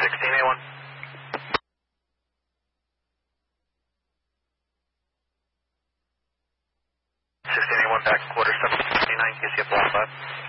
16A1. 16A1 back quarter 759, QCF block 5.